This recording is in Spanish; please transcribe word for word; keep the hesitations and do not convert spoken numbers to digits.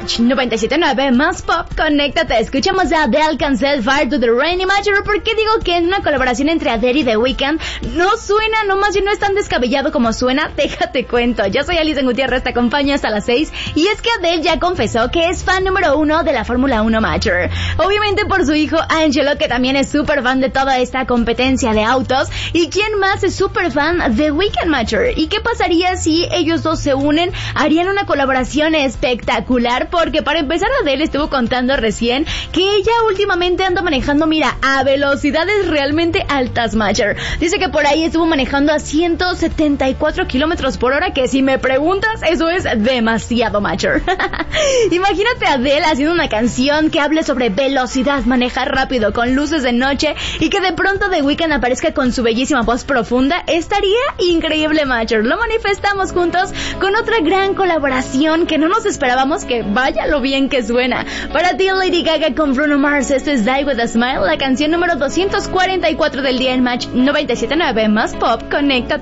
Match noventa y siete punto nueve más pop, conéctate. Escuchamos a Adele con Set Fire to the Rainy Match. ¿Por qué digo que en una colaboración entre Adele y The Weeknd no suena, no más bien no es tan descabellado como suena? Déjate cuento. Yo soy Alison Gutiérrez, te acompaño hasta las seis. Y es que Adele ya confesó que es fan número uno de la Fórmula uno Matcher. Obviamente por su hijo Angelo, que también es súper fan de toda esta competencia de autos. ¿Y quién más es súper fan de Weeknd Matcher? ¿Y qué pasaría si ellos dos se unen? Harían una colaboración espectacular, porque para empezar Adele estuvo contando recién que ella últimamente anda manejando, mira, a velocidades realmente altas, Matcher. Dice que por ahí estuvo manejando a ciento setenta y cuatro kilómetros por hora, que si me preguntas, eso es demasiado, Matcher. Imagínate a Adele haciendo una canción que hable sobre velocidad, manejar rápido, con luces de noche, y que de pronto The Weeknd aparezca con su bellísima voz profunda. Estaría increíble, Matcher. Lo manifestamos juntos con otra gran colaboración que no nos esperábamos, que vaya lo bien que suena. Para ti, Lady Gaga con Bruno Mars, esto es Die With A Smile, la canción número doscientos cuarenta y cuatro del día en Match noventa y siete punto nueve más pop, conéctate.